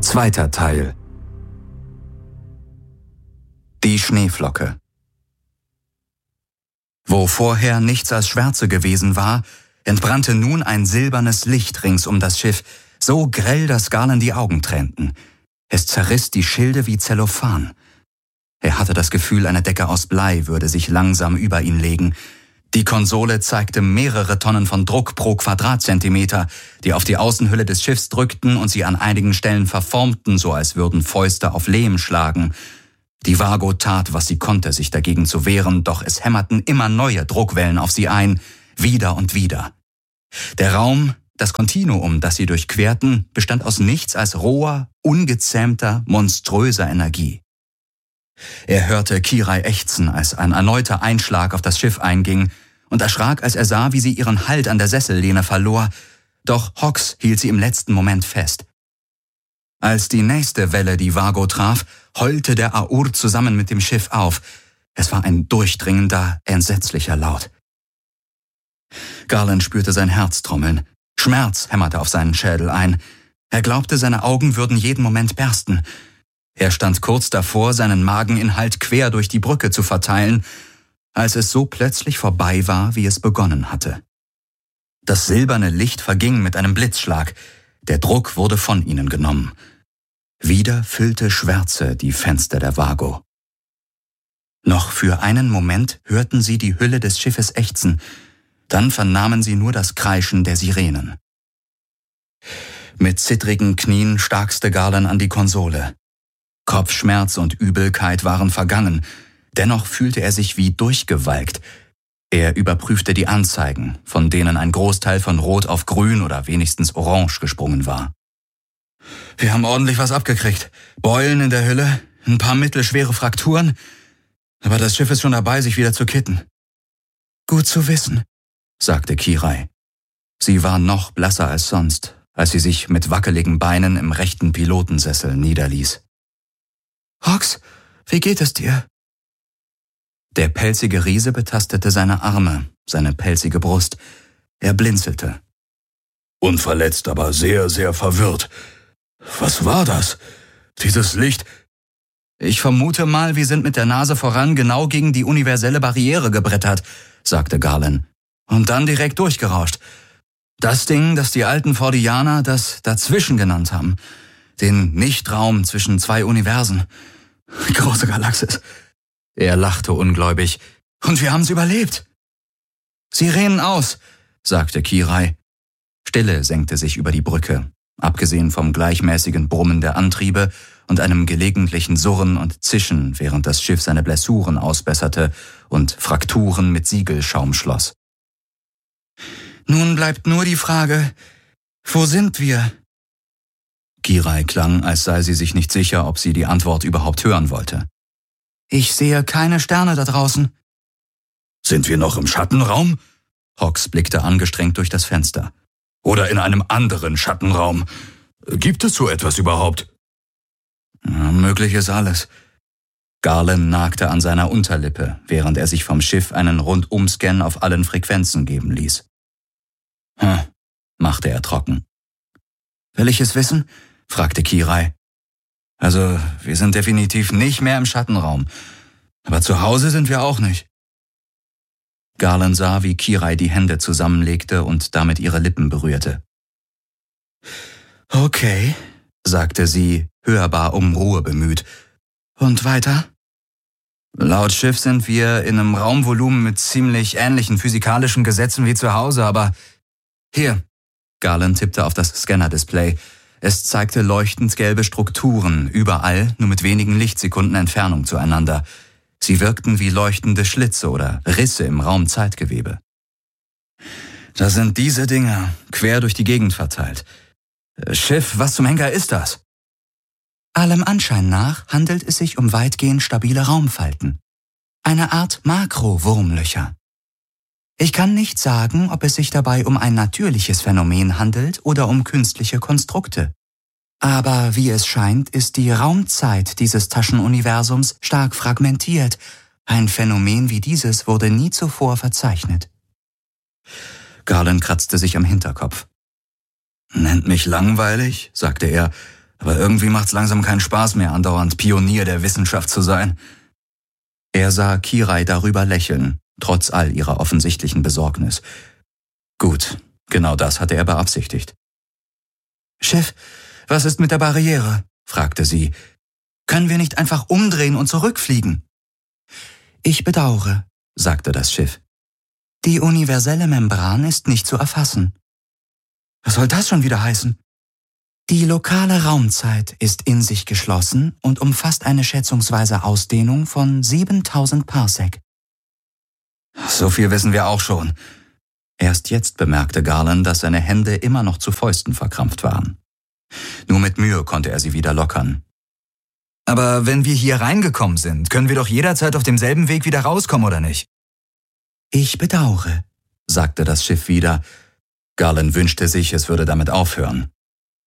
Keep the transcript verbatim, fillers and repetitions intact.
Zweiter Teil. Die Schneeflocke. Wo vorher nichts als Schwärze gewesen war, entbrannte nun ein silbernes Licht rings um das Schiff, so grell, dass Galen die Augen tränten. Es zerriss die Schilde wie Zellophan. Er hatte das Gefühl, eine Decke aus Blei würde sich langsam über ihn legen. Die Konsole zeigte mehrere Tonnen von Druck pro Quadratzentimeter, die auf die Außenhülle des Schiffs drückten und sie an einigen Stellen verformten, so als würden Fäuste auf Lehm schlagen. Die Vago tat, was sie konnte, sich dagegen zu wehren, doch es hämmerten immer neue Druckwellen auf sie ein, wieder und wieder. Der Raum, das Kontinuum, das sie durchquerten, bestand aus nichts als roher, ungezähmter, monströser Energie. Er hörte Kirai ächzen, als ein erneuter Einschlag auf das Schiff einging, und erschrak, als er sah, wie sie ihren Halt an der Sessellehne verlor, doch Hawks hielt sie im letzten Moment fest. Als die nächste Welle die Vago traf, heulte der Aur zusammen mit dem Schiff auf. Es war ein durchdringender, entsetzlicher Laut. Galen spürte sein Herz trommeln. Schmerz hämmerte auf seinen Schädel ein. Er glaubte, seine Augen würden jeden Moment bersten. Er stand kurz davor, seinen Mageninhalt quer durch die Brücke zu verteilen, als es so plötzlich vorbei war, wie es begonnen hatte. Das silberne Licht verging mit einem Blitzschlag. Der Druck wurde von ihnen genommen. Wieder füllte Schwärze die Fenster der Vago. Noch für einen Moment hörten sie die Hülle des Schiffes ächzen, dann vernahmen sie nur das Kreischen der Sirenen. Mit zittrigen Knien starkste Galen an die Konsole. Kopfschmerz und Übelkeit waren vergangen, dennoch fühlte er sich wie durchgewalkt. Er überprüfte die Anzeigen, von denen ein Großteil von Rot auf Grün oder wenigstens Orange gesprungen war. Wir haben ordentlich was abgekriegt. Beulen in der Hülle, ein paar mittelschwere Frakturen, aber das Schiff ist schon dabei, sich wieder zu kitten. Gut zu wissen, sagte Kirai. Sie war noch blasser als sonst, als sie sich mit wackeligen Beinen im rechten Pilotensessel niederließ. Hawks, wie geht es dir? Der pelzige Riese betastete seine Arme, seine pelzige Brust. Er blinzelte. Unverletzt, aber sehr, sehr verwirrt. Was war das? Dieses Licht? Ich vermute mal, wir sind mit der Nase voran genau gegen die universelle Barriere gebrettert, sagte Galen. Und dann direkt durchgerauscht. Das Ding, das die alten Fordianer das Dazwischen genannt haben. Den Nichtraum zwischen zwei Universen. Große Galaxis. Er lachte ungläubig. Und wir haben's überlebt. Sirenen aus, sagte Kirai. Stille senkte sich über die Brücke, abgesehen vom gleichmäßigen Brummen der Antriebe und einem gelegentlichen Surren und Zischen, während das Schiff seine Blessuren ausbesserte und Frakturen mit Siegelschaum schloss. Nun bleibt nur die Frage, wo sind wir? Kirai klang, als sei sie sich nicht sicher, ob sie die Antwort überhaupt hören wollte. Ich sehe keine Sterne da draußen. Sind wir noch im Schattenraum? Hawks blickte angestrengt durch das Fenster. Oder in einem anderen Schattenraum. Gibt es so etwas überhaupt? Ja, möglich ist alles. Galen nagte an seiner Unterlippe, während er sich vom Schiff einen Rundumscan auf allen Frequenzen geben ließ. Hm, machte er trocken. Will ich es wissen? Fragte Kirai. Also, wir sind definitiv nicht mehr im Schattenraum. Aber zu Hause sind wir auch nicht. Galen sah, wie Kirai die Hände zusammenlegte und damit ihre Lippen berührte. Okay, sagte sie, hörbar um Ruhe bemüht. Und weiter? Laut Schiff sind wir in einem Raumvolumen mit ziemlich ähnlichen physikalischen Gesetzen wie zu Hause, aber hier. Galen tippte auf das Scanner-Display. Es zeigte leuchtend gelbe Strukturen, überall, nur mit wenigen Lichtsekunden Entfernung zueinander. Sie wirkten wie leuchtende Schlitze oder Risse im Raumzeitgewebe. Das sind diese Dinger, quer durch die Gegend verteilt. Schiff, was zum Henker ist das? Allem Anschein nach handelt es sich um weitgehend stabile Raumfalten. Eine Art Makro-Wurmlöcher. Ich kann nicht sagen, ob es sich dabei um ein natürliches Phänomen handelt oder um künstliche Konstrukte. Aber wie es scheint, ist die Raumzeit dieses Taschenuniversums stark fragmentiert. Ein Phänomen wie dieses wurde nie zuvor verzeichnet. Galen kratzte sich am Hinterkopf. Nennt mich langweilig, sagte er, Aber irgendwie macht's langsam keinen Spaß mehr, andauernd Pionier der Wissenschaft zu sein. Er sah Kirai darüber lächeln, trotz all ihrer offensichtlichen Besorgnis. Gut, genau das hatte er beabsichtigt. »Chef, was ist mit der Barriere?« fragte sie. »Können wir nicht einfach umdrehen und zurückfliegen?« »Ich bedauere«, sagte das Schiff. »Die universelle Membran ist nicht zu erfassen.« »Was soll das schon wieder heißen?« »Die lokale Raumzeit ist in sich geschlossen und umfasst eine schätzungsweise Ausdehnung von siebentausend Parsec.« »So viel wissen wir auch schon.« Erst jetzt bemerkte Garland, dass seine Hände immer noch zu Fäusten verkrampft waren. Nur mit Mühe konnte er sie wieder lockern. »Aber wenn wir hier reingekommen sind, können wir doch jederzeit auf demselben Weg wieder rauskommen, oder nicht?« »Ich bedauere«, sagte das Schiff wieder. Garland wünschte sich, es würde damit aufhören.